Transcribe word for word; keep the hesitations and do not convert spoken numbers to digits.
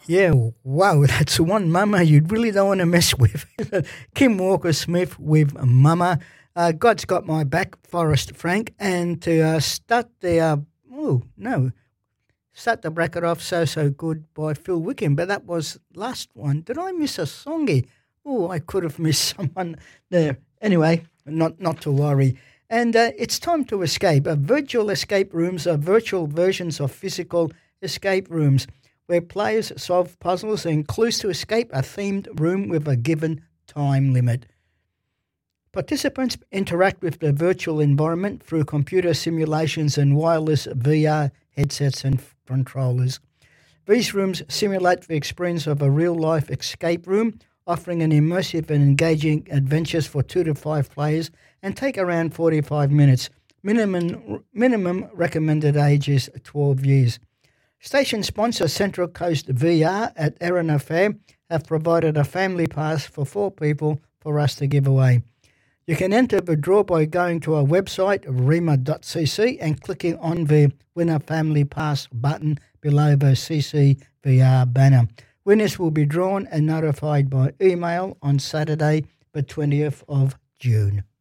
Yeah, wow, that's one mama you really don't want to mess with. Kim Walker-Smith with Mama. Uh, God's Got My Back, Forrest Frank. And to uh, start the, uh, oh, no, start the bracket off, So So Good by Phil Wickham. But that was last one. Did I miss a songy? Oh, I could have missed someone there. Anyway, not, not to worry. And uh, it's time to escape. Uh, virtual escape rooms are virtual versions of physical escape rooms, where players solve puzzles and clues to escape a themed room with a given time limit. Participants interact with the virtual environment through computer simulations and wireless V R headsets and controllers. These rooms simulate the experience of a real-life escape room, offering an immersive and engaging adventures for two to five players and take around forty-five minutes. Minimum, minimum recommended age is twelve years. Station sponsor Central Coast V R at Erina Fair have provided a family pass for four people for us to give away. You can enter the draw by going to our website, rima dot c c, and clicking on the Winner Family Pass button below the C C V R banner. Winners will be drawn and notified by email on Saturday, the twentieth of June.